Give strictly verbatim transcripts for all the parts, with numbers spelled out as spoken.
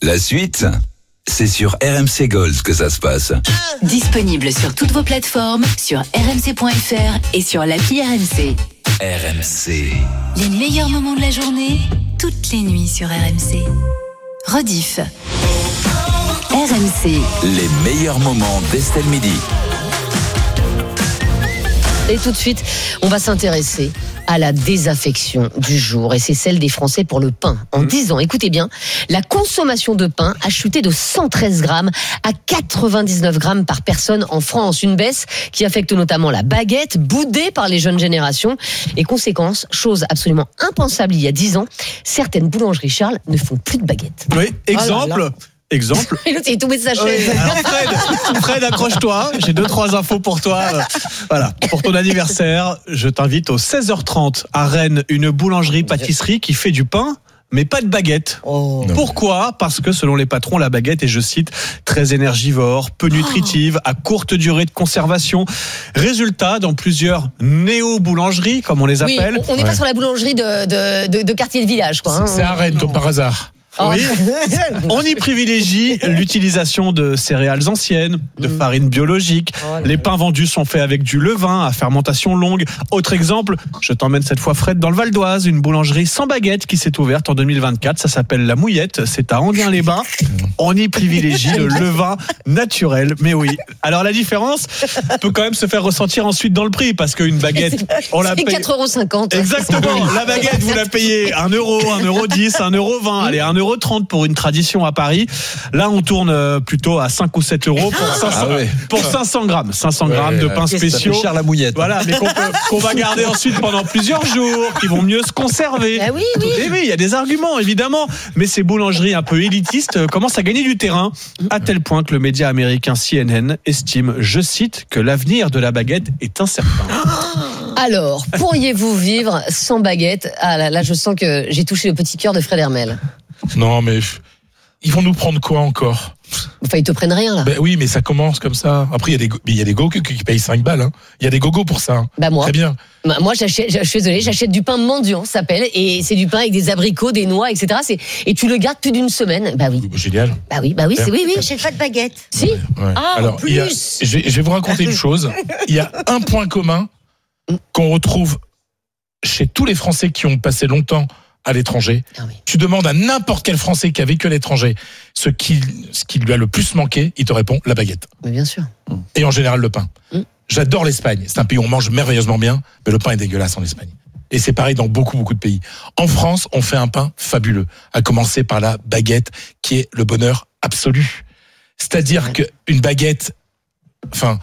La suite, c'est sur R M C Gold que ça se passe. Disponible sur toutes vos plateformes, sur r m c point f r et sur l'appli R M C. R M C. Les meilleurs moments de la journée, toutes les nuits sur R M C. Rediff. R M C. Les meilleurs moments d'Estelle Midi. Et tout de suite, on va s'intéresser à la désaffection du jour. Et c'est celle des Français pour le pain. En dix ans, écoutez bien, la consommation de pain a chuté de cent treize grammes à quatre-vingt-dix-neuf grammes par personne en France. Une baisse qui affecte notamment la baguette, boudée par les jeunes générations. Et conséquence, chose absolument impensable il y a dix ans, certaines boulangeries, Charles, ne font plus de baguettes. Oui, exemple... Oh là là. Exemple. Et l'autre, il est tombé de sa chaise. Ouais, alors Fred, Fred, accroche-toi. J'ai deux, trois infos pour toi. Voilà. Pour ton anniversaire, je t'invite au seize heures trente à Rennes, une boulangerie-pâtisserie qui fait du pain, mais pas de baguette. Oh. Pourquoi ? Parce que selon les patrons, la baguette est, je cite, très énergivore, peu nutritive, à courte durée de conservation. Résultat, dans plusieurs néo-boulangeries, comme on les appelle. Oui, on n'est Ouais. pas sur la boulangerie de, de, de, de quartier de village, quoi. Hein. C'est à Rennes, comme par hasard. Oui, on y privilégie l'utilisation de céréales anciennes, de farine biologique. Les pains vendus sont faits avec du levain à fermentation longue. Autre exemple, je t'emmène cette fois, Fred, dans le Val d'Oise, une boulangerie sans baguette qui s'est ouverte en deux mille vingt-quatre. Ça s'appelle La Mouillette, c'est à Enghien-les-Bains. On y privilégie le levain naturel. Mais oui, alors la différence peut quand même se faire ressentir ensuite dans le prix, parce qu'une baguette, on la C'est paye... quatre euros cinquante. Exactement. La baguette, vous la payez un euro, un euro dix, un euro vingt. Allez, un euro trente pour une tradition à Paris. Là, on tourne plutôt à cinq ou sept euros pour cinq cents, Ah ouais. pour cinq cents grammes. cinq cents Ouais, grammes de ouais. pain Ça fait spéciaux. cher la mouillette. Voilà, mais qu'on, peut- qu'on va garder ensuite pendant plusieurs jours, qui vont mieux se conserver. Ah oui, oui. Et oui, il y a des arguments, évidemment. Mais ces boulangeries un peu élitistes euh, commencent à gagner du terrain, à tel point que le média américain C N N estime, je cite, que l'avenir de la baguette est incertain. Alors, pourriez-vous vivre sans baguette ? Ah là, là, je sens que j'ai touché le petit cœur de Fred Hermel. Non, mais ils vont nous prendre quoi encore ? Enfin, ils te prennent rien, là. Ben oui, mais ça commence comme ça. Après, il y a des, go- mais il y a des gogos qui payent cinq balles. Hein. Il y a des gogos pour ça. Hein. Bah, moi. Très bien. Bah, Moi, j'achète, je suis désolée, j'achète du pain mendiant, ça s'appelle, et c'est du pain avec des abricots, des noix, et cetera. C'est, et tu le gardes plus d'une semaine. Bah oui. Génial. Bah oui, bah oui, c'est oui, oui. J'achète pas de baguette. Si. Ouais. Ah, Alors, en il y a- plus. je, vais, je vais vous raconter une chose. Il y a un point commun qu'on retrouve chez tous les Français qui ont passé longtemps à l'étranger. Ah oui. Tu demandes à n'importe quel Français qui a vécu à l'étranger ce qui, ce qui lui a le plus manqué, il te répond la baguette. Mais bien sûr. Et en général le pain. Mm. J'adore l'Espagne. C'est un pays où on mange merveilleusement bien, mais le pain est dégueulasse en Espagne. Et c'est pareil dans beaucoup, beaucoup de pays. En France, on fait un pain fabuleux, à commencer par la baguette, qui est le bonheur absolu. C'est-à-dire Ouais. qu'une baguette, enfin,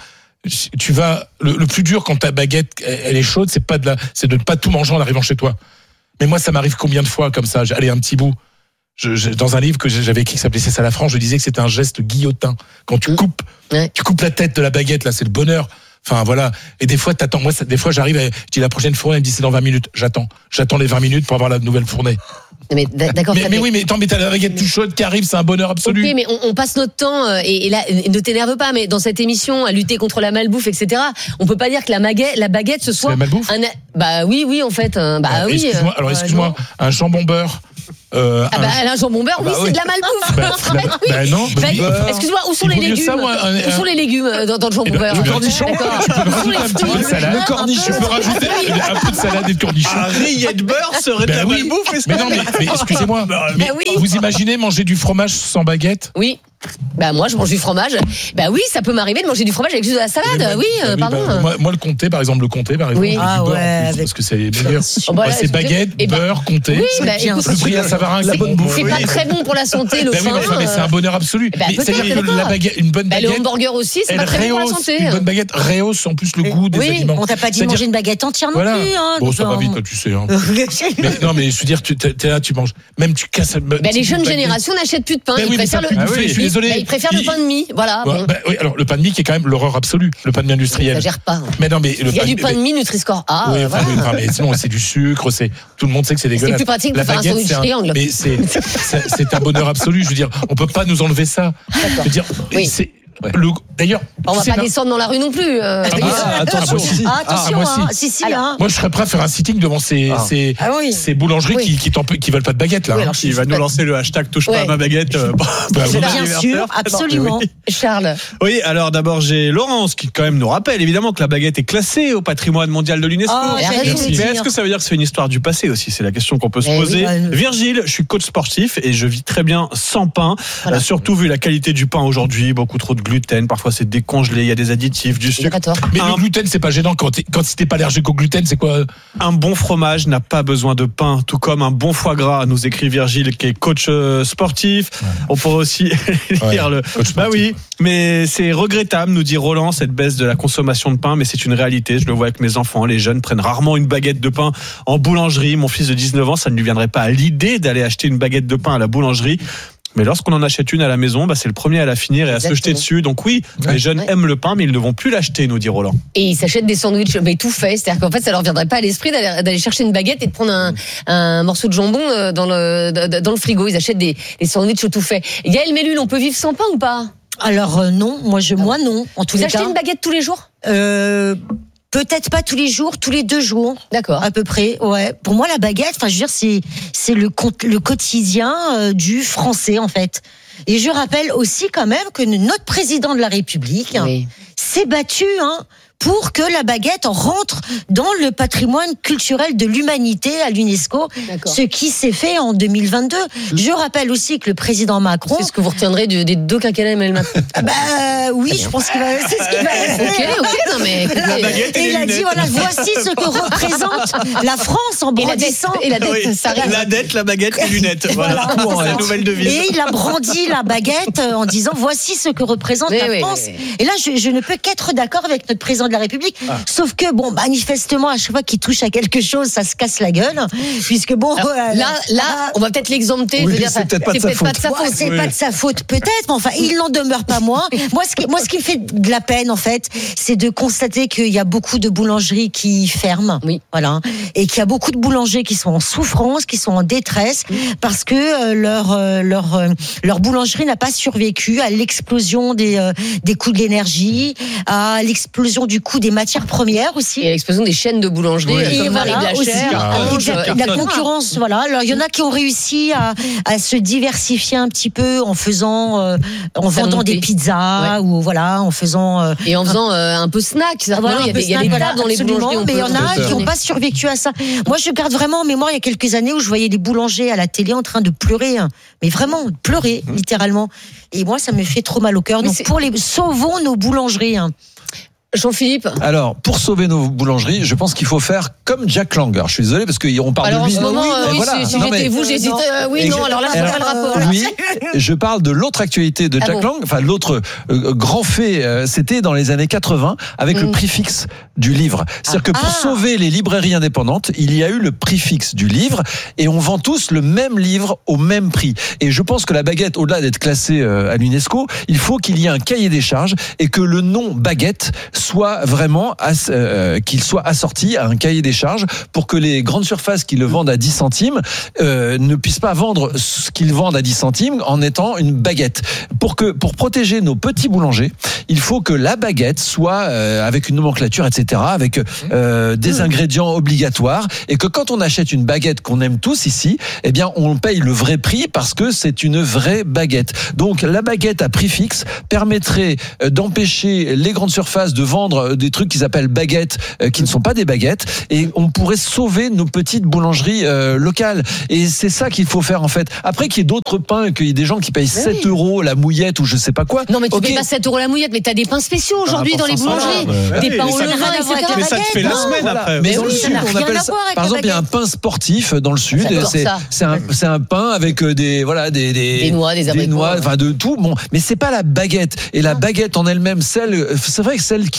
tu vas, le, le plus dur quand ta baguette, elle est chaude, c'est pas de la, c'est de ne pas tout manger en arrivant chez toi. Mais moi, ça m'arrive combien de fois comme ça? Allez, un petit bout. Je, je, dans un livre que j'avais écrit qui s'appelait C'est ça la France, je disais que c'était un geste guillotin. Quand tu Mmh. coupes, Ouais. tu coupes la tête de la baguette, là, c'est le bonheur. Enfin, voilà. Et des fois, t'attends. Moi, ça, des fois, j'arrive, à, je dis la prochaine fournée, elle me dit c'est dans vingt minutes. J'attends. J'attends les vingt minutes pour avoir la nouvelle fournée. Mais d'accord. Mais, Fred, mais oui, mais attends, mais t'as la baguette toute chaude qui arrive, c'est un bonheur absolu. Ok, mais on, on passe notre temps, euh, et, et là, euh, ne t'énerve pas, mais dans cette émission, à lutter contre la malbouffe, et cetera, on peut pas dire que la, maguette, la baguette ce soit la malbouffe un. Bah oui, oui, en fait. euh, bah Ah, oui. excuse-moi, euh, alors euh, excuse-moi, non. un jambon beurre. Euh, Ah un- bah un jambon beurre, oui, bah c'est oui. de la malbouffe. Bah, Fred, bah, oui. bah non, bah, Bah, beurre. excuse-moi, où sont Il les vaut mieux légumes ça, moi, un- Où sont les légumes euh, dans, dans le jambon Eh ben, beurre le hein cornichon, D'accord. tu peux Où sont rajouter les un petit peu de fruits salade. Le cornichon. Tu peux rajouter un peu de salade et de cornichon. Un rilleté de beurre serait de Ben la oui. malbouffe, est-ce Mais que- non, mais, mais excusez-moi. Mais Ben oui. vous imaginez manger du fromage sans baguette? Oui. Bah moi je mange du fromage. Bah oui, ça peut m'arriver de manger du fromage avec juste de la salade. Oui, euh, bah, pardon. bah, moi, moi, le comté, par exemple, le comté, par exemple, Oui. j'ai du Ah beurre en ouais, plus, avec- parce que c'est meilleur. Oh, bah, Moi, là, c'est je- baguette, eh ben, beurre, comté. Oui, bah, bien, écoute, Le prix à Savarin, c'est- c'est bon bouffe. c'est pas Oui. très bon pour la santé, le Ben oui, faim. mais enfin, mais c'est un bonheur absolu. Bah, Mais peut-être, c'est-à-dire que d'accord. la baguette, une bonne Bah, le baguette, hamburger aussi, c'est elle pas très bon pour la rehausse, santé. une bonne baguette rehausse en plus le goût des Oui, aliments. On t'a pas dit C'est-à-dire- manger une baguette entière non Voilà. plus. Hein, Bon, donc, ça va on- vite, toi, tu sais. Hein. Mais non, mais je veux dire, tu t'es t'es là, tu manges. Même tu casses. Bah, les jeunes générations n'achètent plus de pain. Ben Ils oui, mais préfèrent ça le. pue du Ah oui. fait, je suis Ils- désolé. bah, ils préfèrent le Il- pain de mie. Voilà. Ouais, Bon. bah, oui, alors le pain de mie qui est quand même l'horreur absolue, le pain de mie industriel. J'exagère pas. Mais non, mais le Il y a du mais- pain de mie Nutri-Score A. Oui, euh, enfin, voilà. oui, enfin, mais sinon c'est du sucre, c'est tout le monde sait que c'est dégueulasse. plus pratique La pour faire un baguette, sandwich c'est triangle. mais c'est c'est c'est un bonheur absolu. Je veux dire, on peut pas nous enlever ça. Je veux dire, Oui. c'est Ouais. Le, d'ailleurs, On va c'est pas là- descendre dans la rue non plus. euh, Ah, voyez. ah, attention. moi aussi. Ah, attention, Ah, moi hein. aussi. si, si, Alors, hein. Moi, je serais prêt à faire un sitting devant ces, Ah. ces, Ah oui. ces boulangeries Oui. qui, qui, t'en- qui veulent pas de baguette, là. Oui, hein. alors, je Il va nous pas- lancer le hashtag touche pas Ouais. à ma baguette. euh, pour- Bah, pour oui. mon Bien sûr, anniversaire. absolument. Charles. Oui, alors d'abord j'ai Laurence qui quand même nous rappelle évidemment que la baguette est classée au patrimoine mondial de l'UNESCO. Ah, j'allais j'allais vous vous Mais dire. est-ce que ça veut dire que c'est une histoire du passé aussi? C'est la question qu'on peut se Eh oui, poser. bah, euh, Virgile, je suis coach sportif et je vis très bien sans pain. Voilà. Euh, surtout vu la qualité du pain aujourd'hui, beaucoup trop de gluten, parfois c'est décongelé, il y a des additifs, du Il a sucre. pas tort. Mais Un- le gluten, c'est pas gênant quand t'es, quand t'es pas allergique au gluten, c'est quoi? Un bon fromage n'a pas besoin de pain, tout comme un bon foie gras, nous écrit Virgile qui est coach euh, sportif. On pourrait aussi lire Ouais, le... coach Bah sportif. oui, mais c'est regrettable, nous dit Roland, cette baisse de la consommation de pain, mais c'est une réalité. Je le vois avec mes enfants, les jeunes prennent rarement une baguette de pain en boulangerie. Mon fils de dix-neuf ans, ça ne lui viendrait pas à l'idée d'aller acheter une baguette de pain à la boulangerie. Mais lorsqu'on en achète une à la maison, bah c'est le premier à la finir et à se Exactement. jeter dessus. Donc oui, Ouais. les jeunes Ouais. aiment le pain, mais ils ne vont plus l'acheter, nous dit Roland. Et ils s'achètent des sandwichs, mais tout fait. C'est-à-dire qu'en fait, ça leur viendrait pas à l'esprit d'aller, d'aller chercher une baguette et de prendre un, un morceau de jambon euh, dans le, dans le frigo. Ils achètent des, des sandwichs tout fait. Yael Mellul, on peut vivre sans pain ou pas? Alors euh, non, moi je, moi non, en tous Vous les achetez cas. une baguette tous les jours? Euh, Peut-être pas tous les jours, tous les deux jours. D'accord. À peu près, ouais. Pour moi, la baguette, enfin, je veux dire, c'est c'est le con- le quotidien euh, du Français en fait. Et je rappelle aussi quand même que notre président de la République hein, Oui. s'est battu hein, pour que la baguette rentre dans le patrimoine culturel de l'humanité à l'UNESCO, D'accord. ce qui s'est fait en deux mille vingt-deux. Je rappelle aussi que le président Macron, C'est ce que vous retiendrez du- des deux quinquennats Emmanuel Macron. ah bah oui, je pense qu'il va, c'est ce qu'il va Ok, ok, non mais. écoutez, baguette Et il a dit voilà, voici ce que représente la France en Et la dette, brandissant. et la dette, Oui. ça reste. La dette, la baguette, les lunettes. Voilà, Voilà. Bon, la nouvelle devise. Et il a brandi la baguette euh, en disant voici ce que représente Oui, la oui, France. oui. Et là, je, je ne peux qu'être d'accord avec notre président de la République. Ah. Sauf que, bon, manifestement, à chaque fois qu'il touche à quelque chose, ça se casse la gueule. Puisque, bon. Alors, euh, là, là, ah, on va peut-être l'exempter. Oui, je veux dire, c'est peut-être pas de c'est sa peut-être pas de sa ouais, faute. c'est Oui. pas de sa faute peut-être, mais enfin, il n'en demeure pas moins. Moi, ce qui, moi, ce qui me fait de la peine, en fait, c'est de constater qu'il y a beaucoup de boulangeries qui ferment. Oui. Voilà. Et qu'il y a beaucoup de boulangers qui sont en souffrance, qui sont en détresse, parce que euh, leur, euh, leur, euh, leur boulangerie n'a pas survécu à l'explosion des, euh, des coûts de l'énergie, à l'explosion du coût des matières premières aussi. Et l'explosion des chaînes de boulangerie, Oui. euh, Et comme voilà, Marie aussi, Blachère, Ah, Orange, exact, euh, la Carton. concurrence, voilà. Alors il y en a qui ont réussi à, à se diversifier un petit peu en faisant, euh, en Faire vendant monter. des pizzas Ouais. ou voilà, en faisant. euh, Et en faisant euh, un peu snack. C'est-à-dire, voilà, il y a un peu des, il y a snack, des voilà, tables dans les absolument, boulangeries. on mais il y peut- en a on peut- qui n'ont pas survécu à ça. Moi, je garde vraiment en mémoire il y a quelques années où je voyais des boulangers à la télé en train de pleurer, hein. Mais vraiment pleurer, littéralement. Et moi, ça me fait trop mal au cœur. Mais Donc, c'est- pour les sauvons nos boulangeries. hein. Jean-Philippe. Alors, pour sauver nos boulangeries, je pense qu'il faut faire comme Jack Lang. Alors, je suis désolé parce qu'on parle Alors de en lui. ce moment, Oui, euh, mais oui, voilà. si, si Non, j'étais mais- vous, j'hésitais. euh, oui, Et non, je- alors là, c'est alors, pas le rapport. Oui, je parle de l'autre actualité de Ah Jack bon Lang. Enfin, l'autre euh, grand fait, euh, c'était dans les années quatre-vingts avec Mm. le prix fixe du livre. C'est-à-dire que pour Ah. sauver les librairies indépendantes, il y a eu le prix fixe du livre et on vend tous le même livre au même prix. Et je pense que la baguette, au-delà d'être classée euh, à l'UNESCO, il faut qu'il y ait un cahier des charges et que le nom baguette soit vraiment ass- euh, qu'il soit assorti à un cahier des charges pour que les grandes surfaces qui le vendent à dix centimes euh, ne puissent pas vendre ce qu'ils vendent à dix centimes en étant une baguette. Pour que pour protéger nos petits boulangers, il faut que la baguette soit euh, avec une nomenclature, et cetera, avec euh, des ingrédients obligatoires, et que quand on achète une baguette qu'on aime tous ici, eh bien on paye le vrai prix parce que c'est une vraie baguette. Donc la baguette à prix fixe permettrait euh, d'empêcher les grandes surfaces de vendre des trucs qu'ils appellent baguettes euh, qui ne sont pas des baguettes, et on pourrait sauver nos petites boulangeries euh, locales. Et c'est ça qu'il faut faire en fait. Après qu'il y ait d'autres pains, qu'il y ait des gens qui payent Mais sept oui. euros la mouillette ou je sais pas quoi. Non, mais tu Ok. payes pas sept euros la mouillette, mais t'as des pains spéciaux aujourd'hui dans les pour cinq cents boulangeries. grammes. Des Ouais, pains mais au ça- levain, ça- et cetera. Mais ça te fait la Non, semaine Voilà. après. Mais oui, dans le ça sud, n'a on rien appelle à ça. voir avec Par la exemple, il y a un baguette. pain sportif dans le sud. J'adore C'est ça. c'est un, c'est un pain avec euh, des voilà des des, Des noix, des abricots. noix, enfin de tout. Bon, mais c'est pas la baguette. Et la baguette en elle-même, celle, c'est vrai que celle qui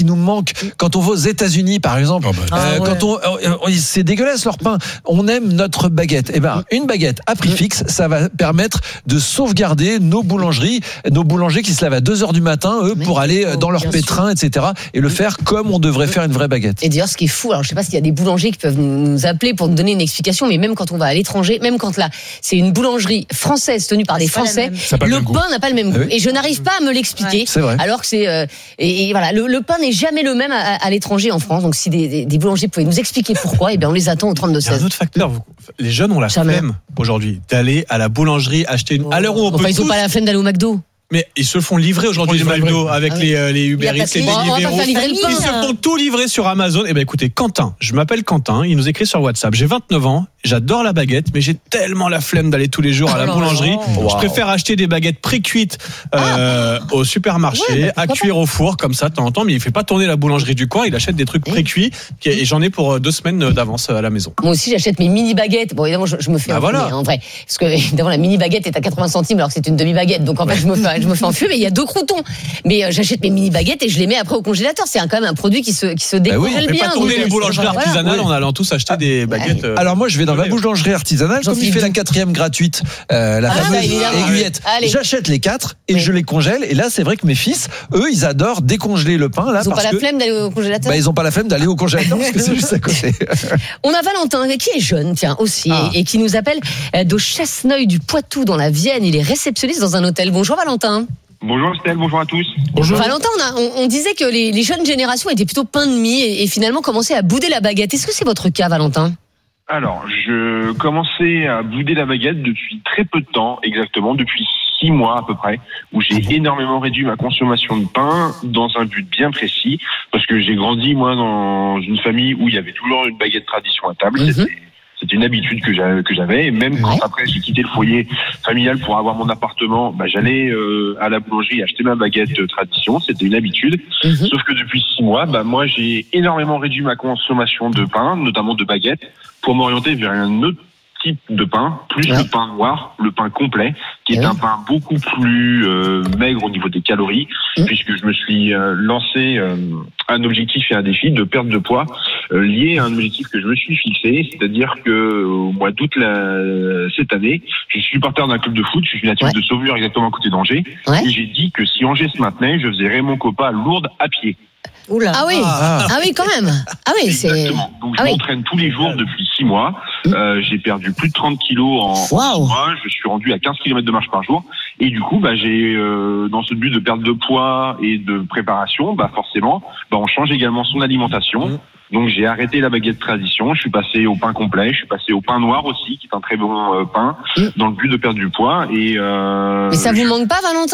qui nous manque quand on va aux États-Unis, par exemple. Oh bah, euh, ah ouais. Quand on, euh, c'est dégueulasse leur pain. On aime notre baguette. Eh ben, une baguette à prix fixe, ça va permettre de sauvegarder nos boulangeries, nos boulangers qui se lèvent à deux heures du matin, eux, Mais pour aller oh, dans leur bien pétrin, et cetera, et le faire comme on devrait faire une vraie baguette. Et d'ailleurs, ce qui est fou, alors je sais pas s'il y a des boulangers qui peuvent nous appeler pour nous donner une explication, mais même quand on va à l'étranger, même quand là, c'est une boulangerie française tenue par des C'est pas la Français, même. Ça a pas le le même goût. pain n'a pas le même goût. Ah oui. Et je n'arrive pas à me l'expliquer. C'est vrai. Alors que c'est euh, et, et voilà, le, le pain n'est jamais le même à, à l'étranger en France. Donc si des, des, des boulangers pouvaient nous expliquer pourquoi, et bien on les attend au trente-deux Il y a un seize. autre facteur. vous- Les jeunes ont la Jamais. flemme aujourd'hui d'aller à la boulangerie acheter une. À l'heure où on Enfin, peut ils ont tous- pas la flemme d'aller au McDo. Mais ils se font livrer aujourd'hui Ils les se font McDo livrer. avec Ah les, euh, les Il y Uber a pas Eats, de les Bon, on va pas Deliveroo. faire livrer le Ils se pain. font tout livrer sur Amazon. Eh ben écoutez, Quentin, je m'appelle Quentin, il nous écrit sur WhatsApp. J'ai vingt-neuf ans, j'adore la baguette, mais j'ai tellement la flemme d'aller tous les jours à la Oh là boulangerie. là. Je préfère acheter des baguettes pré-cuites euh, au supermarché, Ouais, bah, à pourquoi cuire au four, comme ça, de temps en temps. Mais il fait pas tourner la boulangerie du coin, il achète des trucs pré-cuits qui- et j'en ai pour euh, deux semaines d'avance à la maison. Moi aussi, j'achète mes mini baguettes. Bon, évidemment, je, je me fais Bah enfumer, voilà. en vrai, parce que évidemment la mini baguette est à quatre-vingts centimes alors que c'est une demi baguette. Donc en fait, je me fais, je me fais enfumer. Mais il y a deux croutons. Mais euh, j'achète mes mini baguettes et je les mets après au congélateur. C'est un- quand même un produit qui se qui se oui, décongèle On fait bien. pas tourner donc, les euh, boulangeries voilà. artisanales Ouais. en allant tous acheter des baguettes. euh, Alors moi je vais dans la Ouais. boulangerie artisanale, comme il Jean-Philippe fait la Dou. quatrième gratuite, euh, la Ah, bah, fameuse évidemment. aiguillette. Allez. J'achète les quatre et Oui. je les congèle. Et là c'est vrai que mes fils, eux, ils adorent décongeler le pain là Ils ont parce pas la que flemme d'aller au congélateur. bah, ils ont pas la flemme d'aller au congélateur parce que c'est juste à côté. On a Valentin qui est jeune, tiens aussi, Ah. et, et qui nous appelle euh, de Chasseneuil du Poitou dans la Vienne. Il est réceptionniste dans un hôtel. Bonjour Valentin. Bonjour Estelle, bonjour à tous. Bonjour. Valentin, on, a- on- on disait que les, les jeunes générations étaient plutôt pain de mie et, et finalement commençaient à bouder la baguette. Est-ce que c'est votre cas, Valentin? Alors, je commençais à bouder la baguette depuis très peu de temps, exactement, depuis six mois à peu près, où j'ai énormément réduit ma consommation de pain dans un but bien précis, parce que j'ai grandi, moi, dans une famille où il y avait toujours une baguette tradition à table. Mhm. C'était C'était une habitude que j'avais, que j'avais. Et même quand Ouais. après j'ai quitté le foyer familial pour avoir mon appartement, bah, j'allais euh, à la boulangerie acheter ma baguette euh, tradition. C'était une habitude. Mhm. Sauf que depuis six mois, bah, moi j'ai énormément réduit ma consommation de pain, notamment de baguettes, pour m'orienter vers un autre type de pain, plus Ouais. le pain noir, le pain complet, qui est Ouais. un pain beaucoup plus euh, maigre au niveau des calories, Mhm. puisque je me suis euh, lancé euh, un objectif et un défi de perte de poids euh, lié à un objectif que je me suis fixé, c'est-à-dire que euh, au mois d'août la- cette année, je suis supporter d'un club de foot, je suis natif Ouais. de Saumur, exactement à côté d'Angers, Ouais. et j'ai dit que si Angers se maintenait, je faisais Raymond Coppa à Lourdes à pied. Oula. Ah oui, Ah. ah oui, quand même. Ah oui, c'est. Exactement. Donc je Ah oui. m'entraîne tous les jours depuis six mois. Euh, j'ai perdu plus de trente kilos en, en Waouh. six mois. Je suis rendu à quinze kilomètres de marche par jour. Et du coup, bah, j'ai euh, dans ce but de perte de poids et de préparation, bah forcément, bah, on change également son alimentation. Mmh. Donc j'ai arrêté la baguette tradition. Je suis passé au pain complet. Je suis passé au pain noir aussi, qui est un très bon euh, pain, Mmh. dans le but de perdre du poids. Et euh, Mais ça vous manque pas, Valentin?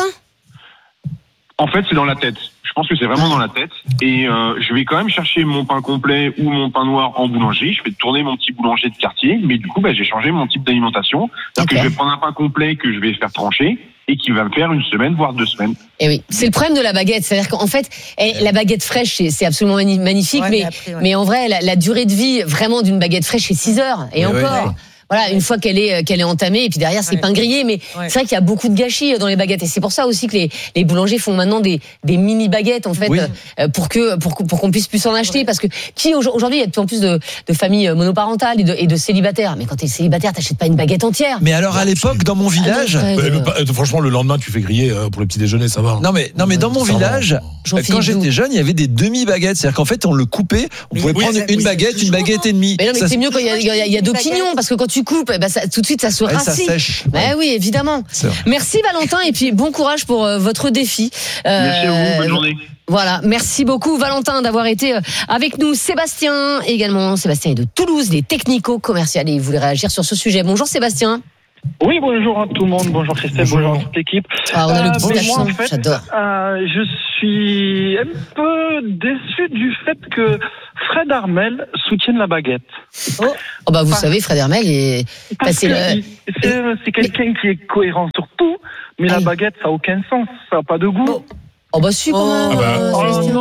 en fait, c'est dans la tête. Je pense que c'est vraiment dans la tête. Et euh, je vais quand même chercher mon pain complet ou mon pain noir en boulangerie. Je vais tourner mon petit boulanger de quartier. Mais du coup, bah, j'ai changé mon type d'alimentation. C'est-à-dire Ok. que je vais prendre un pain complet que je vais faire trancher et qui va me faire une semaine, voire deux semaines. Eh oui, c'est le problème de la baguette. C'est-à-dire qu'en fait, eh, la baguette fraîche, c'est c'est absolument mani- magnifique, Ouais, mais, mais après, ouais. mais en vrai, la, la durée de vie vraiment d'une baguette fraîche, c'est six heures. Et Ouais, encore. ouais. Voilà, une fois qu'elle est qu'elle est entamée, et puis derrière c'est Ouais. pain grillé, mais Ouais. c'est vrai qu'il y a beaucoup de gâchis dans les baguettes, et c'est pour ça aussi que les, les boulangers font maintenant des, des mini baguettes en fait, Oui. euh, pour que pour, que- pour qu'on puisse plus en acheter, parce que qui aujourd'hui il y a de plus en plus de, de familles monoparentales et de, et de célibataires, mais quand t'es célibataire t'achètes pas une baguette entière. Mais alors à l'époque dans mon village, Ah non, Ouais, Fred, mais pas- euh, franchement, le lendemain, tu fais griller euh, pour le petit déjeuner, ça va. non mais non mais dans mon Ça va. village, Jean-Philippe quand Dou. j'étais jeune, il y avait des demi baguettes, c'est-à-dire qu'en fait on le coupait, on Mais pouvait oui, prendre c'est- une oui, baguette, c'est une toujours, baguette hein. et demie. Mais non, mais Ça c'est se- mieux quand il y a, il y a- il y a deux Baguette. quignons, parce que quand tu coupes, eh ben, ça, tout de suite ça se Ouais, ça rassit. sèche. Eh oui, évidemment. C'est vrai. Merci Valentin, et puis bon courage pour euh, votre défi. Euh, Merci à vous, bonne journée. Voilà, merci beaucoup Valentin d'avoir été euh, avec nous. Sébastien également, Sébastien est de Toulouse, des technico-commerciales, et il voulait réagir sur ce sujet. Bonjour Sébastien. Oui, bonjour à tout le monde, bonjour Christelle, bonjour, Bonjour. à toute l'équipe. Ah, on a le Euh, petit bon, moi, accent, en fait, j'adore. euh, je suis un peu déçu du fait que Fred Armel soutienne la baguette. Oh bah vous Enfin, savez, Fred Hermel est Parce passé que le... il- c'est c'est quelqu'un qui est cohérent sur tout, mais la Allez. baguette, ça n'a aucun sens, ça n'a pas de goût. Oh bah si quand Oh. même. Ah bah. euh, Oh Sébastien. non,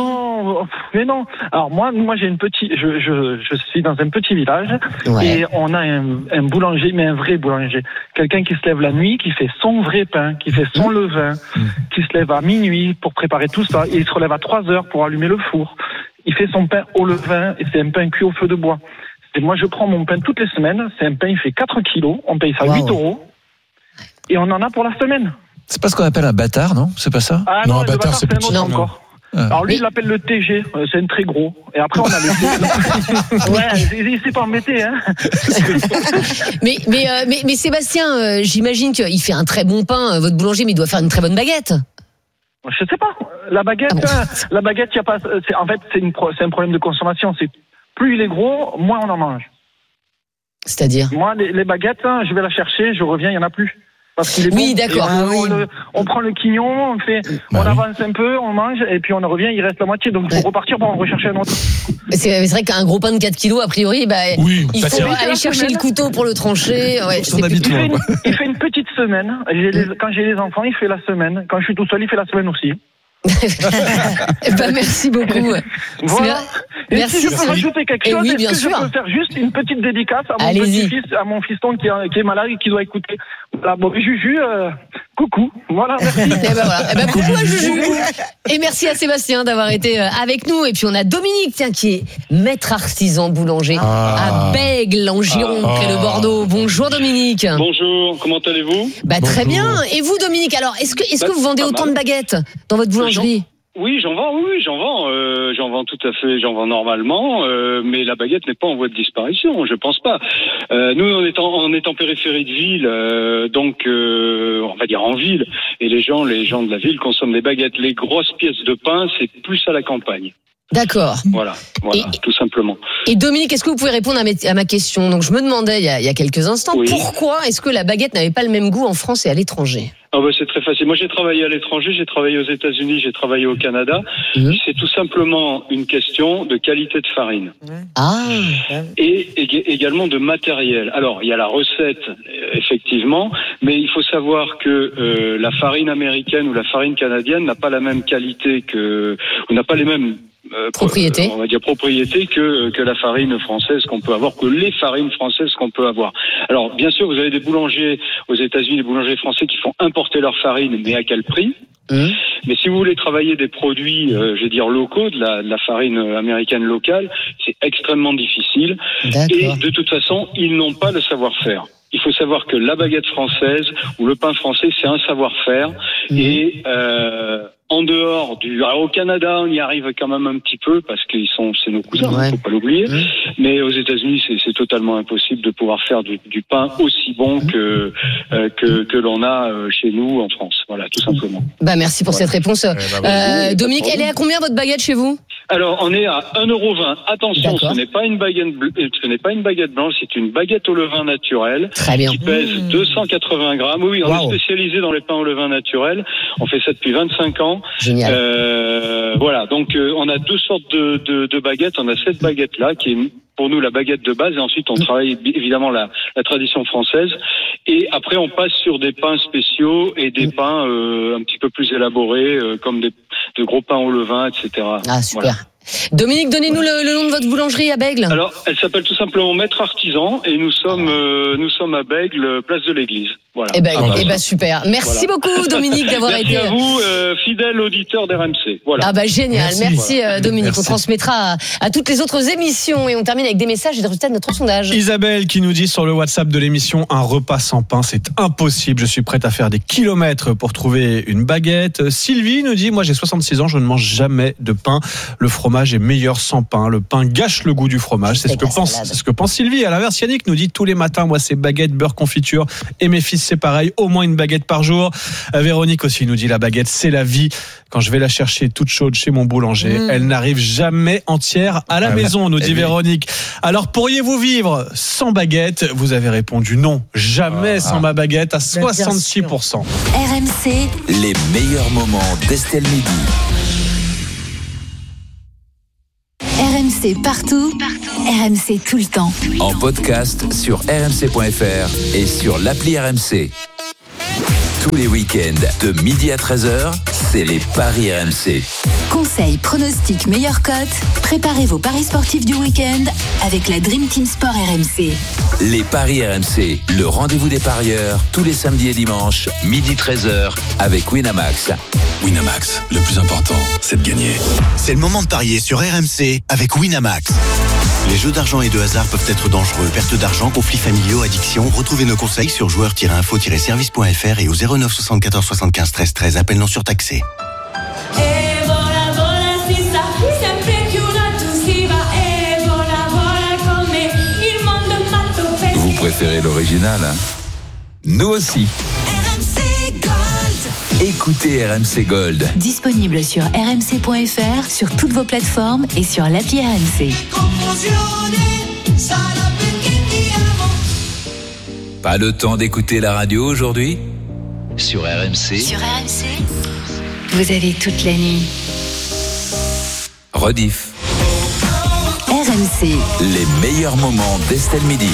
non, mais non. Alors moi, moi j'ai une petite, je, je, je suis dans un petit village Ouais. et on a un, un boulanger, mais un vrai boulanger, quelqu'un qui se lève la nuit, qui fait son vrai pain, qui fait son levain, qui se lève à minuit pour préparer tout ça, et il se relève à trois heures pour allumer le four. Il fait son pain au levain et c'est un pain cuit au feu de bois. Et moi, je prends mon pain toutes les semaines. C'est un pain, il fait quatre kilos. On paye ça Wow. huit euros. Et on en a pour la semaine. C'est pas ce qu'on appelle un bâtard, non? C'est pas ça? Ah Non, non, un le bâtard, bâtard, c'est c'est un petit. autre Non. encore. Ah. Alors lui, Mais- il l'appelle le T G. euh, C'est un très gros. Et après, on a le... ouais, il, il s'est pas embêté, hein. Mais, mais, euh, mais, mais Sébastien, euh, j'imagine qu'il fait un très bon pain, euh, votre boulanger, mais il doit faire une très bonne baguette. Je sais pas. La baguette, Ah bon. hein, la baguette, il y a pas... c'est- En fait, c'est, une pro- c'est un problème de consommation. C'est plus il est gros, moins on en mange. C'est-à-dire? Moi, les, les baguettes, hein, je vais la chercher, je reviens, il y en a plus. Parce qu'il est Oui, bon. d'accord. Et on, Ah oui. on le- on prend le quignon, on fait, Bah on oui. avance un peu, on mange, et puis on en revient, il reste la moitié. Donc il faut Ouais. repartir pour en rechercher un autre. C'est, c'est vrai qu'un gros pain de quatre kilos, a priori, bah, Oui, il ça faut tient. aller chercher le couteau pour le trancher. Ouais, Son c'est- habit. Il fait, Ouais, une, ouais. il fait une petite semaine. J'ai les- quand j'ai les enfants, il fait la semaine. Quand je suis tout seul, il fait la semaine aussi. Eh ben, merci beaucoup. Voilà. Et Merci. si je peux rajouter quelque Et chose, oui, est-ce bien que sûr. je peux faire juste une petite dédicace à mon Allez-y. petit-fils, à mon fiston qui, est- qui est malade et qui doit écouter. Voilà, bon, Juju, euh, coucou. Voilà, merci. Eh ben voilà. Eh ben coucou à Juju. Et merci à Sébastien d'avoir été euh, avec nous. Et puis on a Dominique, tiens, qui est maître artisan boulanger Ah. à Bègle, en Gironde, Ah. près de Bordeaux. Bonjour Dominique. Bonjour, comment allez-vous? Bah très Bonjour. bien. Et vous Dominique, alors est-ce que est-ce Bah, que vous vendez pas autant mal. de baguettes dans votre boulangerie? Oui, j'en vends, oui, oui, j'en vends, euh, j'en vends tout à fait, j'en vends normalement, euh, mais la baguette n'est pas en voie de disparition, je pense pas. Euh, nous, on est en, on est en périphérie de ville, euh, donc euh, on va dire en ville, et les gens, les gens de la ville consomment des baguettes. Les grosses pièces de pain, c'est plus à la campagne. D'accord. Voilà, voilà, Et- tout simplement. Et Dominique, est-ce que vous pouvez répondre à, mes- à ma question? Donc je me demandais il y a, il y a quelques instants, Oui. pourquoi est-ce que la baguette n'avait pas le même goût en France et à l'étranger? Ah bah c'est très facile. Moi j'ai travaillé à l'étranger, j'ai travaillé aux États-Unis, j'ai travaillé au Canada. Mhm. C'est tout simplement une question de qualité de farine. Ah, Et ég- également de matériel. Alors, il y a la recette, euh, effectivement, mais il faut savoir que euh, la farine américaine ou la farine canadienne n'a pas la même qualité que, ou n'a pas les mêmes euh, pro- Propriétés. on va dire propriétés que que la farine française qu'on peut avoir, que les farines françaises qu'on peut avoir. Alors, bien sûr, vous avez des boulangers aux États-Unis, des boulangers français qui font importer leur farine, mais à quel prix? Hum. Mais si vous voulez travailler des produits, euh, je veux dire locaux, de la, de la farine américaine locale, c'est extrêmement difficile. Et d'accord. de toute façon, ils n'ont pas le savoir-faire. Il faut savoir que la baguette française ou le pain français, c'est un savoir-faire. Mhm. Et euh, en dehors du, alors au Canada, on y arrive quand même un petit peu parce qu'ils sont, c'est nos cousins, Ouais. il faut pas l'oublier. Mhm. Mais aux États-Unis, c'est, c'est totalement impossible de pouvoir faire du, du pain aussi bon que euh, que, que l'on a euh, chez nous en France. Voilà, tout simplement. Bah merci pour cette réponse. Eh ben, Euh, oui, Dominique, pas de elle est à combien votre baguette chez vous? Alors, on est à un euro vingt. Attention, D'accord. ce n'est pas une baguette, bl- euh, ce n'est pas une baguette blanche, c'est une baguette au levain naturel Très bien. qui pèse Mmh. deux cent quatre-vingts grammes. Oui, on Wow. est spécialisé dans les pains au levain naturel. On fait ça depuis vingt-cinq ans. Génial. Euh, voilà, donc euh, on a deux sortes de, de, de baguettes. On a cette baguette-là qui est pour nous la baguette de base, et ensuite on travaille bi- évidemment la, la tradition française. Et après on passe sur des pains spéciaux et des pains euh, un petit peu plus élaborés, euh, comme des de gros pains au levain, et cetera. Ah super. Voilà. Dominique, donnez-nous le, le nom de votre boulangerie à Bègle. Alors, elle s'appelle tout simplement Maître Artisan et nous sommes euh, nous sommes à Bègle, place de l'Église. Voilà. Eh ben, Ah bah, eh ben super. Merci Voilà. beaucoup Dominique d'avoir Merci été. à vous, euh, fidèle auditeur d'R M C. Voilà. Ah bah génial, merci, Merci. euh, Dominique. Merci. On transmettra à, à toutes les autres émissions et on termine avec des messages et des résultats de notre sondage. Isabelle qui nous dit sur le WhatsApp de l'émission, un repas sans pain, c'est impossible. Je suis prête à faire des kilomètres pour trouver une baguette. Sylvie nous dit, moi j'ai soixante-six ans, je ne mange jamais de pain. Le fromage est meilleur sans pain. Le pain gâche le goût du fromage. C'est ce C'est que de la pense, salade. c'est ce que pense Sylvie. À l'inverse, Yannick nous dit, tous les matins, moi c'est baguette, beurre, confiture. Et mes fils, c'est pareil, au moins une baguette par jour. Euh, Véronique aussi nous dit, la baguette, c'est la vie. Quand je vais la chercher toute chaude chez mon boulanger, Mmh. elle n'arrive jamais entière à la Ah ouais. maison, nous dit Eh oui. Véronique. Alors, pourriez-vous vivre sans baguette? Vous avez répondu non. Jamais sans ma baguette à bien soixante-six pour cent. R M C, Les meilleurs moments d'Estelle Midi. R M C partout, R M C tout le temps. En podcast sur r m c point f r et sur l'appli R M C. Tous les week-ends, de midi à treize heures, c'est les Paris R M C. Conseils, pronostics, meilleures cotes. Préparez vos paris sportifs du week-end avec la Dream Team Sport R M C. Les Paris R M C, le rendez-vous des parieurs, tous les samedis et dimanches, midi treize heures, avec Winamax. Winamax, le plus important, c'est de gagner. C'est le moment de parier sur R M C avec Winamax. Les jeux d'argent et de hasard peuvent être dangereux. Perte d'argent, conflits familiaux, addiction. Retrouvez nos conseils sur joueurs tiret info tiret service point f r et au zéro neuf soixante-quatorze soixante-quinze treize treize. Appel non surtaxé. Vous préférez l'original, hein? Nous aussi. Écoutez R M C Gold. Disponible sur r m c point f r, sur toutes vos plateformes et sur l'appli R M C. Pas le temps d'écouter la radio aujourd'hui? Sur R M C. Sur R M C, vous avez toute la nuit. Rediff. R M C. Les meilleurs moments d'Estelle Midi.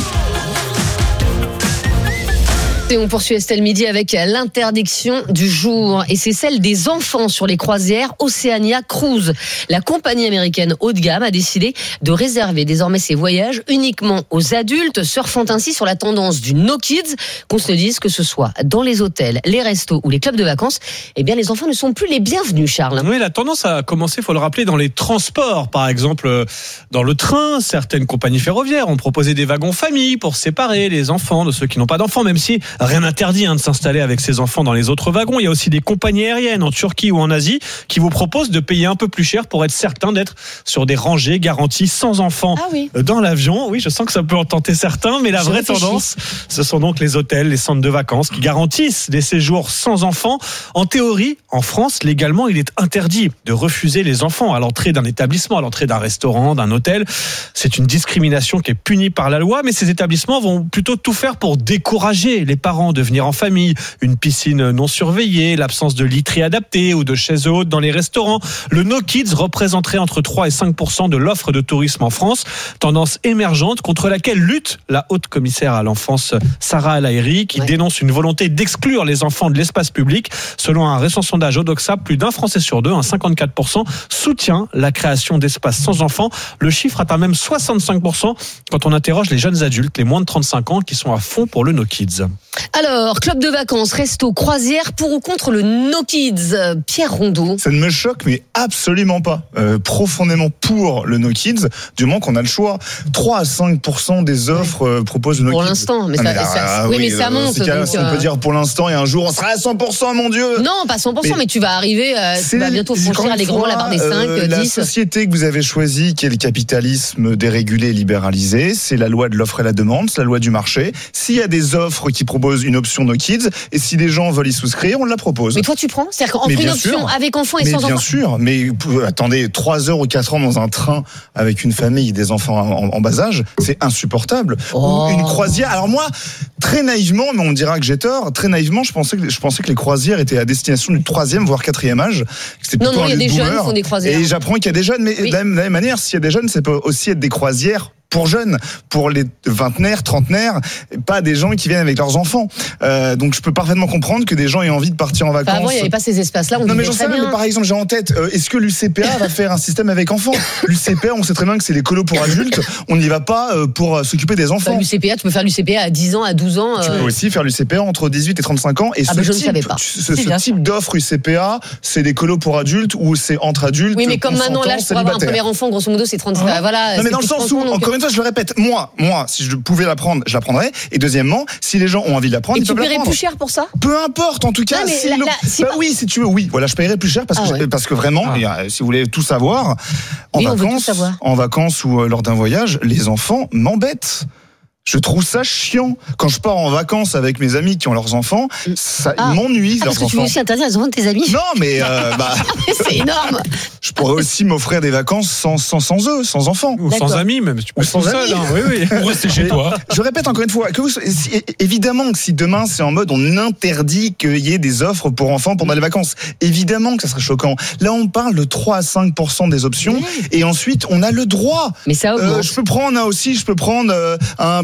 Et on poursuit Estelle Midi avec l'interdiction du jour. Et c'est celle des enfants sur les croisières Oceania Cruise. La compagnie américaine haut de gamme a décidé de réserver désormais ses voyages uniquement aux adultes, surfant ainsi sur la tendance du no kids. Qu'on se dise que ce soit dans les hôtels, les restos ou les clubs de vacances, eh bien les enfants ne sont plus les bienvenus, Charles. Oui, la tendance a commencé, il faut le rappeler, dans les transports. Par exemple, dans le train, certaines compagnies ferroviaires ont proposé des wagons famille pour séparer les enfants de ceux qui n'ont pas d'enfants, même si rien n'interdit hein, de s'installer avec ses enfants dans les autres wagons. Il y a aussi des compagnies aériennes en Turquie ou en Asie qui vous proposent de payer un peu plus cher pour être certain d'être sur des rangées garanties sans enfants ah oui. dans l'avion. Oui, je sens que ça peut en tenter certains, mais la je vraie réfléchis. tendance, ce sont donc les hôtels, les centres de vacances qui garantissent des séjours sans enfants. En théorie, en France, légalement, il est interdit de refuser les enfants à l'entrée d'un établissement, à l'entrée d'un restaurant, d'un hôtel. C'est une discrimination qui est punie par la loi, mais ces établissements vont plutôt tout faire pour décourager les parents de venir en famille. Une piscine non surveillée, l'absence de literie adaptée ou de chaises hautes dans les restaurants. Le No Kids représenterait entre trois et cinq pour cent de l'offre de tourisme en France. Tendance émergente contre laquelle lutte la haute commissaire à l'enfance Sarah El Haïry qui ouais. dénonce une volonté d'exclure les enfants de l'espace public. Selon un récent sondage Odoxa, plus d'un Français sur deux, un cinquante-quatre pour cent, soutient la création d'espaces sans enfants. Le chiffre atteint même soixante-cinq pour cent quand on interroge les jeunes adultes, les moins de trente-cinq ans qui sont à fond pour le No Kids. Alors, club de vacances, resto, croisière, pour ou contre le No Kids? Pierre Rondeau. Ça ne me choque, mais absolument pas. Euh, profondément pour le No Kids, du moment qu'on a le choix. trois à cinq pour cent des offres euh, proposent le No pour Kids. Pour l'instant, mais, ah, mais, ça, ça, ah, oui, oui, mais ça monte. Donc, si on peut dire pour l'instant, et un jour, on sera à cent pour cent, mon Dieu. Non, pas cent pour cent, mais, mais tu vas arriver, euh, tu vas bientôt franchir les grands, la barre des cinq, euh, dix. La société que vous avez choisie, qui est le capitalisme dérégulé et libéralisé, c'est la loi de l'offre et la demande, c'est la loi du marché. S'il y a des offres qui proposent une option No Kids, et si les gens veulent y souscrire, on la propose. Mais toi, tu prends? C'est-à-dire qu'entre une option sûr. avec enfants et mais sans enfants? Bien sûr, mais attendez, trois heures ou quatre ans dans un train avec une famille et des enfants en, en bas âge, c'est insupportable. Oh. Ou une croisière. Alors moi, très naïvement, mais on me dira que j'ai tort, très naïvement, je pensais que, je pensais que les croisières étaient à destination du troisième, voire quatrième âge. Non, non, il y a des jeunes qui font des croisières. Et j'apprends qu'il y a des jeunes, mais oui. de la même manière, s'il y a des jeunes, ça peut aussi être des croisières pour jeunes, pour les vingtenaires, trentenaires, pas des gens qui viennent avec leurs enfants. Euh, donc je peux parfaitement comprendre que des gens aient envie de partir en vacances. Bah avant, il n'y avait pas ces espaces-là. On non mais j'en sais rien, mais par exemple, j'ai en tête, euh, est-ce que l'U C P A va faire un système avec enfants? L'U C P A, on sait très bien que c'est les colos pour adultes. On n'y va pas euh, pour euh, s'occuper des enfants. Bah, L'U C P A, tu peux faire l'U C P A à dix ans, à douze ans. Euh... Tu peux aussi faire l'U C P A entre dix-huit et trente-cinq ans. Et ah ce bah je type, ne savais pas. Ce, ce type d'offre U C P A, c'est des colos pour adultes ou c'est entre adultes. Oui, mais comme maintenant, là, pour avoir un premier enfant, grosso modo, c'est trente. Ah. Voilà. Non, mais dans le sens où, encore une fois, je le répète, moi, moi, si je pouvais la prendre, je la prendrais. Et deuxièmement, si les gens ont envie de la prendre, et ils peuvent la prendre. tu paierais plus cher pour ça? Peu importe, en tout cas. Non, si la, le... la, si bah, oui, si tu veux, oui. Voilà, je paierais plus cher parce que, ah, ouais. parce que vraiment, ah. et, si vous voulez tout savoir, en oui, vacances, en vacances ou euh, lors d'un voyage, les enfants m'embêtent. Je trouve ça chiant. Quand je pars en vacances avec mes amis qui ont leurs enfants, ça ah. m'ennuie. Ah, parce que tu veux aussi interdire les enfants de tes amis? Non, mais euh, bah, c'est énorme. Je pourrais aussi m'offrir des vacances sans, sans, sans eux, sans enfants. Ou sans amis même. Tu peux sans seul. Hein. Oui, oui. Ou rester chez toi. Je répète encore une fois, que vous, si, évidemment que si demain c'est en mode on interdit qu'il y ait des offres pour enfants pendant les vacances, évidemment que ça serait choquant. Là, on parle de trois à cinq pour cent des options, oui. Et ensuite on a le droit. Mais ça augmente. Euh, je peux prendre hein, aussi, je peux prendre euh, un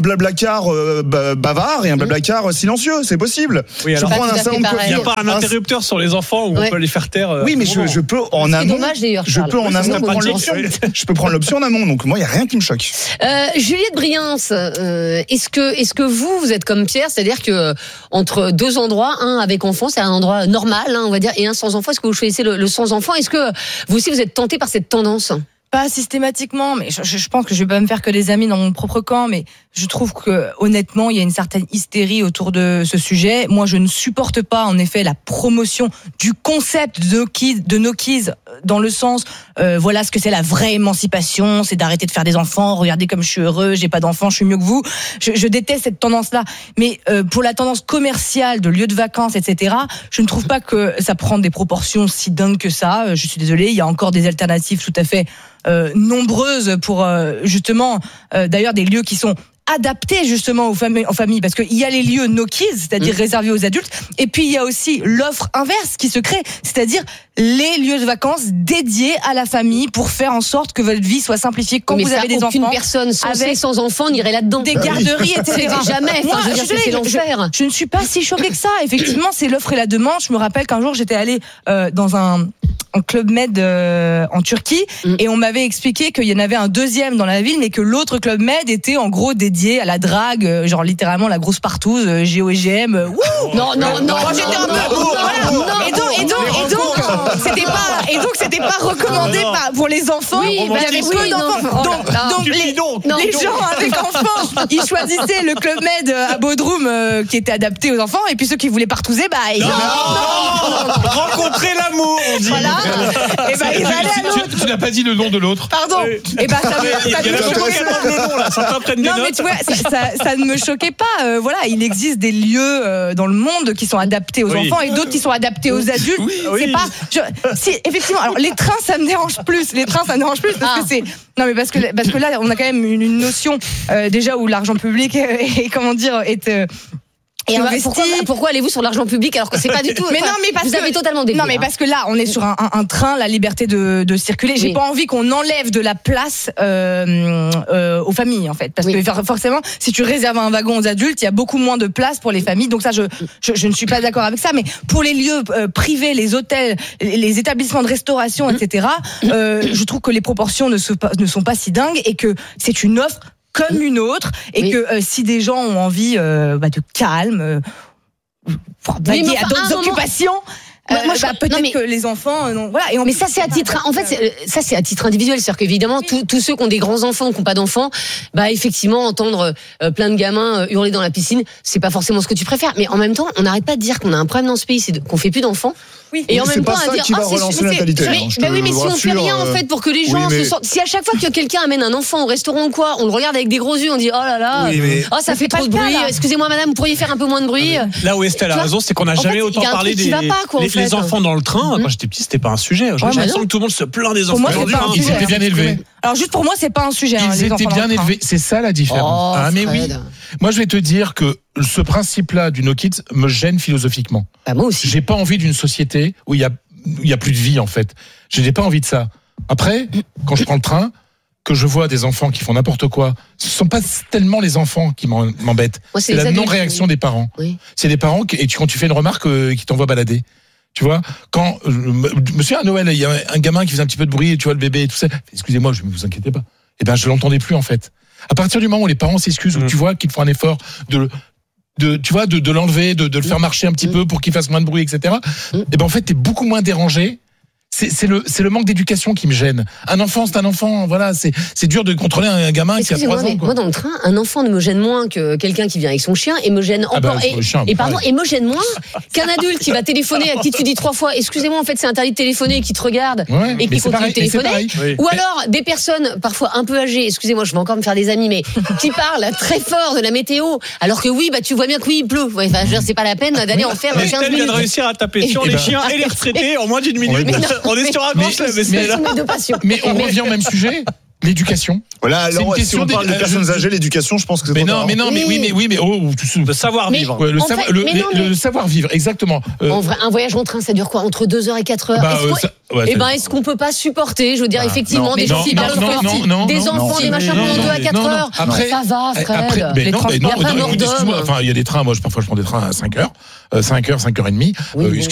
blablacar euh, bavard et un blablacar silencieux, c'est possible. Oui, alors, je prends un salon de il n'y a pas un interrupteur sur les enfants où Ouais. on peut les faire taire. euh, Oui, mais je, je peux en amont. dommage, d'ailleurs, je Charles. peux en Ouais, amont c'est prendre pratique. l'option. Je peux prendre l'option en amont. Donc moi, il y a rien qui me choque. Euh, Juliette Briens, euh, est-ce que, est-ce que vous, vous êtes comme Pierre, c'est-à-dire que euh, entre deux endroits, un avec enfant, c'est un endroit normal, hein, on va dire, et un sans enfant, est-ce que vous choisissez le, le sans enfant? Est-ce que vous aussi vous êtes tenté par cette tendance? Pas systématiquement, mais je, je pense que je vais pas me faire que des amis dans mon propre camp, mais je trouve que honnêtement, il y a une certaine hystérie autour de ce sujet. Moi, je ne supporte pas, en effet, la promotion du concept de No Kids, de No Kids dans le sens, euh, voilà ce que c'est la vraie émancipation, c'est d'arrêter de faire des enfants. Regardez comme je suis heureux, j'ai pas d'enfants, je suis mieux que vous. Je, je déteste cette tendance-là. Mais euh, pour la tendance commerciale de lieux de vacances, et cetera, je ne trouve pas que ça prend des proportions si dingues que ça. Je suis désolée, il y a encore des alternatives tout à fait Euh, nombreuses pour euh, justement euh, d'ailleurs des lieux qui sont adaptés justement aux familles, aux familles parce qu'il y a les lieux no kids, c'est-à-dire mmh. réservés aux adultes, et puis il y a aussi l'offre inverse qui se crée, c'est-à-dire les lieux de vacances dédiés à la famille pour faire en sorte que votre vie soit simplifiée quand mais vous avez des enfants. Aucune personne censée avec sans enfant n'irait là-dedans. Des garderies, et cetera. Jamais. Moi, Enfin, je veux dire, je, c'est l'enfer. Je, je ne suis pas si choquée que ça. Effectivement, c'est l'offre et la demande. Je me rappelle qu'un jour, j'étais allée euh, dans un en Club Med euh, en Turquie mm. et on m'avait expliqué qu'il y en avait un deuxième dans la ville, mais que l'autre Club Med était en gros dédié à la drague, euh, genre littéralement la grosse partouze, euh, G O et G M. Euh, non, non, non. Moi, j'étais un peu. Voilà. Et donc, et donc, et donc, c'était pas, et donc, c'était pas recommandé non, non. par, pour les enfants. Oui, il y avait peu oui, d'enfants. non. Donc, Oh, donc les, donc, les donc. gens avec enfants, ils choisissaient le Club Med à Bodrum euh, qui était adapté aux enfants, et puis ceux qui voulaient partouzer, bah ils. Non, non, non. Rencontrer l'amour, on dit. Voilà. Et bah ils allaient à l'autre. Tu, tu n'as pas dit le nom de l'autre. Pardon. Et bah ça me. Ça Il y a me la photo qui demande le nom là, ça t'apprenne des non, notes. mais tu vois, ça, ça, ça ne me choquait pas. Euh, voilà, il existe des lieux euh, dans le monde qui sont adaptés aux oui. enfants et d'autres qui sont adaptés aux adultes. Oui, c'est oui. pas. Je, si, effectivement. Alors les trains, ça me dérange plus. Les trains, ça me dérange plus parce Ah. que c'est. Non, mais parce que parce que là, on a quand même une, une notion euh, déjà où l'argent public est, comment dire est. Euh, Et bah, investi. pourquoi, pourquoi allez-vous sur l'argent public alors que c'est pas du tout. Mais non, mais parce vous que avez totalement dévié. non, mais parce que là, on est sur un, un, un train, la liberté de, de circuler. J'ai Oui. pas envie qu'on enlève de la place euh, euh, aux familles, en fait, parce Oui. que forcément, si tu réserves un wagon aux adultes, il y a beaucoup moins de place pour les familles. Donc ça, je je, je ne suis pas d'accord avec ça. Mais pour les lieux euh, privés, les hôtels, les, les établissements de restauration, et cetera, euh, je trouve que les proportions ne, se, ne sont pas si dingues et que c'est une offre comme une autre et Oui. que euh, si des gens ont envie euh, bah, de calme. Euh, Oui, mais à enfin, à un d'autres moment- occupations. Moi, Euh, moi, je- bah, peut-être non, mais- que les enfants, euh, non, voilà. Et on Mais ça c'est à titre, en fait, c'est- ça c'est à titre individuel, c'est-à-dire qu'évidemment tous tous ceux qui ont des grands enfants ou qui n'ont pas d'enfants, bah effectivement entendre euh, plein de gamins euh, hurler dans la piscine, c'est pas forcément ce que tu préfères. Mais en même temps, on n'arrête pas de dire qu'on a un problème dans ce pays, c'est de- qu'on fait plus d'enfants. Oui. Et en C'est même pas temps ça à dire qui va ah, c'est- relancer c'est- la natalité, mais, hein, je bah te oui, mais si on fait rassure, rien en euh, fait pour que les oui, gens mais- se sentent, si à chaque fois que quelqu'un amène un enfant au restaurant ou quoi, on le regarde avec des gros yeux, on dit oh là là, Oui, mais- oh ça Mais fait c'est pas trop de le cas, bruit. là. Excusez-moi madame, vous pourriez faire un peu moins de bruit. Là où Estelle a Tu vois, raison, c'est qu'on n'a en jamais fait, autant il y a un parlé truc qui des va pas, quoi, en les, fait. les enfants dans le train. Mhm. Quand j'étais petit, c'était pas un sujet. J'ai Ouais, bah l'impression non. que tout le monde se plaint des Pour enfants moi, c'est aujourd'hui. pas un hein. Ils sujet. étaient bien élevés. Alors juste pour moi, c'est pas un sujet. hein, Ils les étaient enfants dans bien le train. élevés. C'est ça la différence. Oh, ah mais oui. Fred. Moi, je vais te dire que ce principe-là du no kids me gêne philosophiquement. Bah, moi aussi. J'ai pas envie d'une société où il y a où il y a plus de vie en fait. Je n'ai pas envie de ça. Après, quand je prends le train, que je vois des enfants qui font n'importe quoi, ce sont pas tellement les enfants qui m'en- m'embêtent. Moi, c'est C'est les la adultes, non-réaction oui. des parents. Oui. C'est des parents qui, et tu, quand tu fais une remarque euh, qui t'envoient balader. Tu vois, quand euh, je me souviens à Noël, il y a un gamin qui faisait un petit peu de bruit, et tu vois le bébé et tout ça. Excusez-moi, je ne vous inquiétez pas. Eh ben, je l'entendais plus en fait. À partir du moment où les parents s'excusent, où Mmh. tu vois qu'ils font un effort de de tu vois de, de l'enlever, de, de le faire marcher un petit Mmh. peu pour qu'il fasse moins de bruit, et cetera. Mmh. Et ben en fait, t'es beaucoup moins dérangé. C'est c'est le c'est le manque d'éducation qui me gêne. Un enfant, c'est un enfant. Voilà, c'est c'est dur de contrôler un gamin qui a Excusez-moi, trois ans. mais quoi. moi dans le train, un enfant ne me gêne moins que quelqu'un qui vient avec son chien et me gêne Ah bah, encore sur le chien, et, et pardon pareil. et me gêne moins qu'un adulte qui va téléphoner à qui tu dis trois fois excusez-moi en fait c'est interdit de téléphoner qui te regarde Ouais, et mais qui c'est continue pareil, de mais c'est téléphoner pareil. Oui. ou alors des personnes parfois un peu âgées excusez-moi je vais encore me faire des amis mais qui parlent très fort de la météo alors que oui bah tu vois bien que oui il pleut ouais, enfin, je veux dire, c'est pas la peine d'aller en faire Mais quinze Estelle vient de minutes. réussir à taper sur Et les ben- chiens et les retraités en moins d'une minute. Mais non, On est sur un mais- grand chelem, mais- Estelle. mais de passion. Mais on revient au même sujet. l'éducation. Voilà, C'est une alors si question on parle de des- personnes je- âgées, l'éducation, je pense que c'est Mais trop non, tard. mais non, mais oui, mais oui, mais oh, tu- Le savoir-vivre. ouais, le, en savoir, fait, le, mais non, le- mais- le savoir-vivre, exactement. Euh, En vrai, un voyage en train, ça dure quoi? Entre deux heures et quatre heures? Bah, Est-ce euh, qu'on- ça- ouais, Eh ça- ben, est-ce qu'on peut pas supporter, je veux dire, Ah, effectivement, non, des mais gens non, qui non, viennent non, faire non, non, des non, enfants, non, des machins non, pendant non, deux à non, quatre non, heures? après- Ça va, Fred. Après, ben Les non, transports, mais il y a non, pas non, mort excuse-moi, d'homme. enfin, il y a des trains, moi, je- parfois je prends des trains à cinq heures, euh, cinq heures, cinq heures et demie. Oui, Euh, bon.